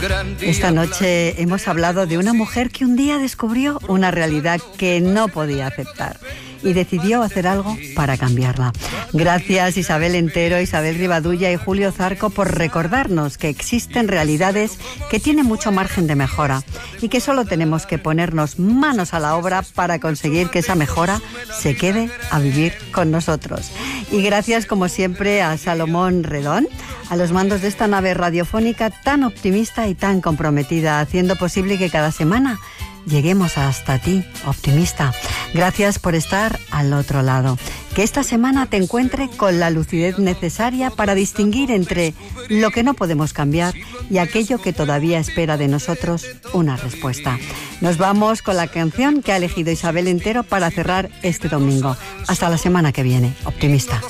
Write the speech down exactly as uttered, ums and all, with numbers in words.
Esta noche hemos hablado de una mujer que un día descubrió una realidad que no podía aceptar y decidió hacer algo para cambiarla. Gracias Isabel Entero, Isabel Rivadulla y Julio Zarco por recordarnos que existen realidades que tienen mucho margen de mejora y que solo tenemos que ponernos manos a la obra para conseguir que esa mejora se quede a vivir con nosotros. Y gracias como siempre a Salomón Redón, a los mandos de esta nave radiofónica tan optimista y tan comprometida, haciendo posible que cada semana lleguemos hasta ti, optimista. Gracias por estar al otro lado. Que esta semana te encuentre con la lucidez necesaria para distinguir entre lo que no podemos cambiar y aquello que todavía espera de nosotros una respuesta. Nos vamos con la canción que ha elegido Isabel Entero para cerrar este domingo. Hasta la semana que viene, optimista.